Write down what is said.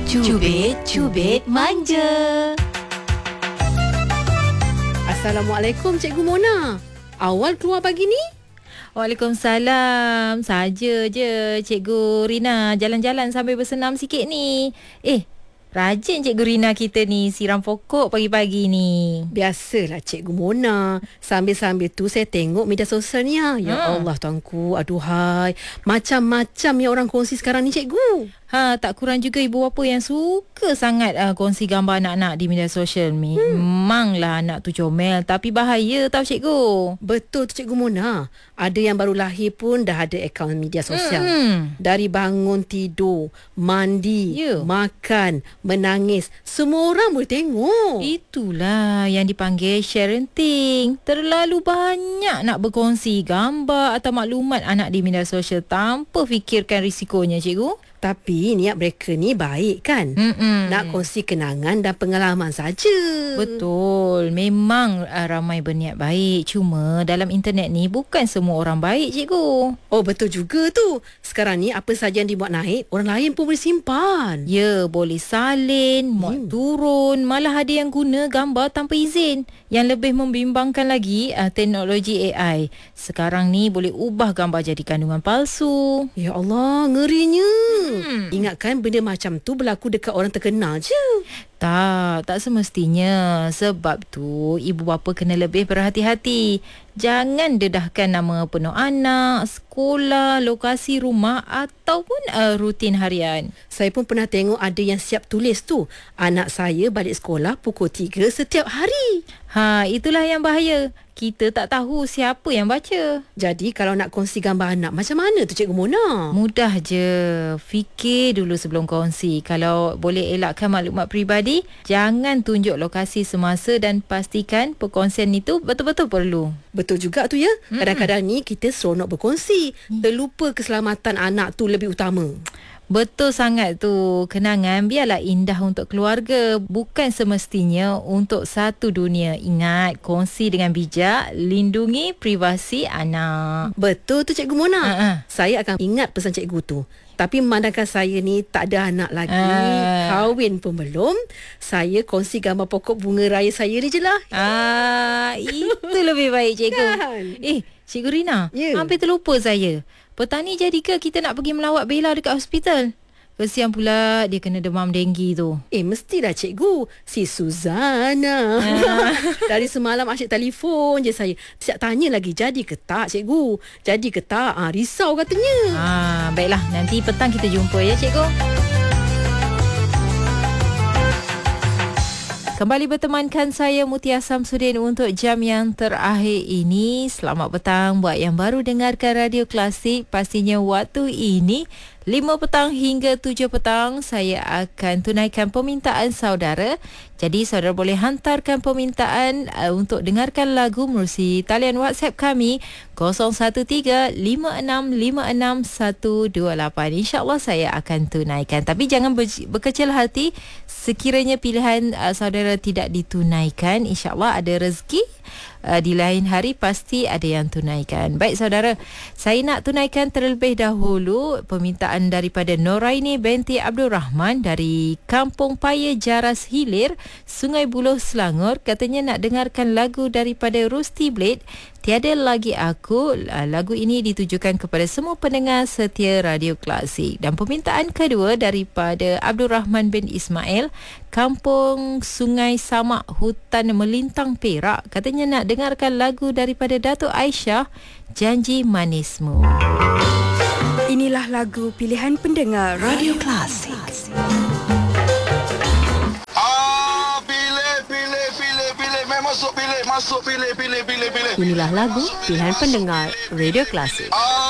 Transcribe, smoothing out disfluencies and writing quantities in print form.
Cubit Manja. Assalamualaikum Cikgu Mona. Awal keluar pagi ni? Waalaikumsalam. Saja je Cikgu Rina jalan-jalan sambil bersenam sikit ni. Rajin Cikgu Rina kita ni siram pokok pagi-pagi ni. Biasalah Cikgu Mona. Sambil-sambil tu saya tengok media sosial ni. Ya Allah tuanku, aduhai. Macam-macam yang orang kongsi sekarang ni Cikgu. Tak kurang juga ibu bapa yang suka sangat kongsi gambar anak-anak di media sosial ni. Memanglah anak tu comel tapi bahaya tau Cikgu. Betul tu Cikgu Mona. Ada yang baru lahir pun dah ada akaun media sosial. Dari bangun tidur, mandi, makan, menangis, semua orang boleh tengok. Itulah yang dipanggil sharing. Terlalu banyak nak berkongsi gambar atau maklumat anak di media sosial tanpa fikirkan risikonya Cikgu. Tapi niat mereka ni baik kan? Nak kongsi kenangan dan pengalaman saja. Betul. Memang ramai berniat baik. Cuma dalam internet ni bukan semua orang baik Cikgu. Oh betul juga tu. Sekarang ni apa saja yang dibuat naik, orang lain pun boleh simpan. Ya, boleh salin, muat turun. Malah ada yang guna gambar tanpa izin. Yang lebih membimbangkan lagi, teknologi AI. Sekarang ni boleh ubah gambar jadi kandungan palsu. Ya Allah, ngerinya. Ingatkan benda macam tu berlaku dekat orang terkenal je. Tak semestinya. Sebab tu ibu bapa kena lebih berhati-hati. Jangan dedahkan nama penuh anak, sekolah, lokasi rumah ataupun rutin harian. Saya pun pernah tengok ada yang siap tulis tu. Anak saya balik sekolah pukul 3 setiap hari. Itulah yang bahaya. Kita tak tahu siapa yang baca. Jadi kalau nak kongsi gambar anak, macam mana tu Cikgu Mona? Mudah je. Fikir dulu sebelum kongsi. Kalau boleh elakkan maklumat peribadi, jangan tunjuk lokasi semasa dan pastikan perkongsian itu betul-betul perlu. Betul juga tu ya. Kadang-kadang ni kita seronok berkongsi. Terlupa keselamatan anak tu lebih utama. Betul sangat tu. Kenangan biarlah indah untuk keluarga. Bukan semestinya untuk satu dunia. Ingat, kongsi dengan bijak, lindungi privasi anak. Betul tu Cikgu Mona. Saya akan ingat pesan cikgu tu. Tapi memandangkan saya ni tak ada anak lagi, kahwin pun belum, saya kongsi gambar pokok bunga raya saya ni je lah. Itu lebih baik Cikgu. Kan? Cikgu Rina, hampir terlupa saya. Petang ni jadikah kita nak pergi melawat Bella dekat hospital? Kesian pula dia kena demam denggi tu. Mestilah cikgu. Si Suzana. Dari semalam asyik telefon je saya. Siap tanya lagi, jadi ke tak cikgu? Jadi ke tak? Risau katanya. Baiklah, nanti petang kita jumpa ya cikgu. Kembali bertemankan saya Mutia Samsudin untuk jam yang terakhir ini. Selamat petang buat yang baru dengarkan Radio Klasik. Pastinya waktu ini 5 petang hingga 7 petang saya akan tunaikan permintaan saudara. Jadi saudara boleh hantarkan permintaan untuk dengarkan lagu melalui talian WhatsApp kami 0135656128. InsyaAllah saya akan tunaikan. Tapi jangan berkecil hati sekiranya pilihan saudara tidak ditunaikan. InsyaAllah ada rezeki. Di lain hari pasti ada yang tunaikan. Baik saudara, saya nak tunaikan terlebih dahulu permintaan daripada Noraini binti Abdul Rahman dari Kampung Paya Jaras Hilir, Sungai Buloh, Selangor. Katanya nak dengarkan lagu daripada Rusty Blade, Tiada Lagi Aku. Lagu ini ditujukan kepada semua pendengar setia Radio Klasik. Dan permintaan kedua daripada Abdul Rahman bin Ismail, Kampung Sungai Samak, Hutan Melintang, Perak. Katanya nak dengarkan lagu daripada Datuk Aisyah, Janji Manismu. Inilah lagu pilihan pendengar Radio Klasik. Masuk pilih. Inilah lagu pilihan pendengar Radio Klasik.